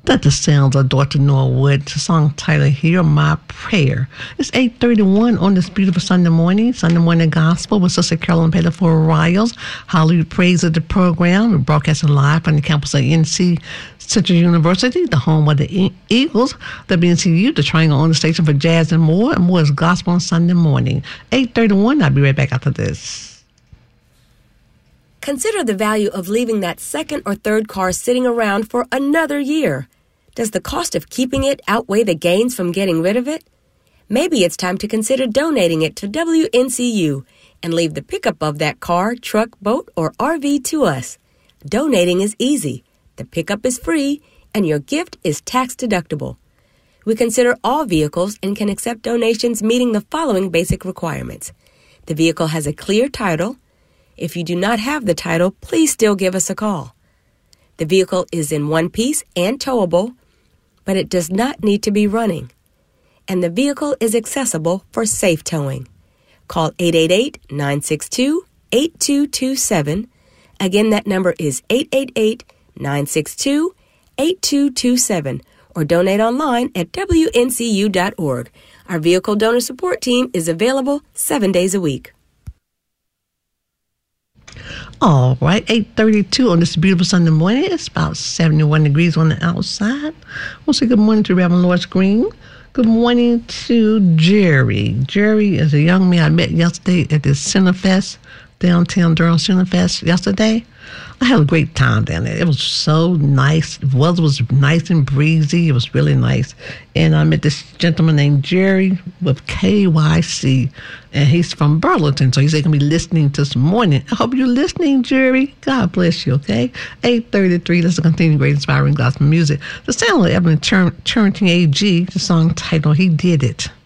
That the sounds of Dorothy Norwood, the song titled Hear My Prayer. It's 8:31 on this beautiful Sunday morning gospel with Sister Carolyn Pettiford Riles. Hallelujah Praise of the program. We're broadcasting live from the campus of NC Central University, the home of the Eagles, WNCU, the Triangle on the station for jazz and more is gospel on Sunday morning. 8:31, I'll be right back after this. Consider the value of leaving that second or third car sitting around for another year. Does the cost of keeping it outweigh the gains from getting rid of it? Maybe it's time to consider donating it to WNCU and leave the pickup of that car, truck, boat, or RV to us. Donating is easy, the pickup is free, and your gift is tax deductible. We consider all vehicles and can accept donations meeting the following basic requirements. The vehicle has a clear title. If you do not have the title, please still give us a call. The vehicle is in one piece and towable, but it does not need to be running. And the vehicle is accessible for safe towing. Call 888-962-8227. Again, that number is 888-962-8227. Or donate online at WNCU.org. Our vehicle donor support team is available 7 days a week. All right, 8:32 on this beautiful Sunday morning. It's about 71 degrees on the outside. We'll say good morning to Reverend Lois Green. Good morning to Jerry. Jerry is a young man I met yesterday at the Cinefest, downtown Durham Cinefest yesterday. I had a great time down there. It was so nice. The weather was nice and breezy. It was really nice. And I met this gentleman named Jerry with KYC, and he's from Burlington. So he's going to be listening this morning. I hope you're listening, Jerry. God bless you, okay? 8:33, let's continue great inspiring gospel music. The sound of Evelyn Turrington AG, the song titled He Did It.